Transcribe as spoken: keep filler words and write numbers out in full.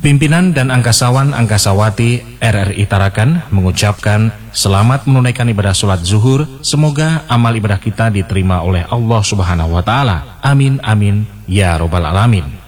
Pimpinan dan angkasawan angkasawati R R I Tarakan mengucapkan selamat menunaikan ibadah sholat zuhur. Semoga amal ibadah kita diterima oleh Allah Subhanahu wa Ta'ala. Amin amin ya robbal alamin.